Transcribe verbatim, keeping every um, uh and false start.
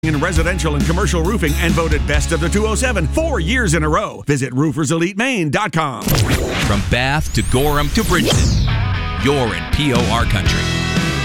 in residential and commercial roofing and voted best of the two oh seven four years in a row. Visit roofers elite maine dot com. From Bath to Gorham to Bridgeton, you're in P O R country.